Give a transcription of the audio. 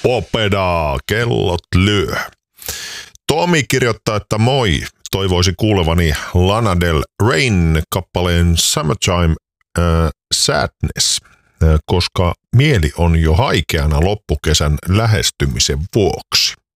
Popedaa, kellot lyö. Tomi kirjoittaa, että moi, toivoisi kuulevani Lana Del Reyn kappaleen Summertime Sadness, koska mieli on jo haikeana loppukesän lähestymisen vuoksi.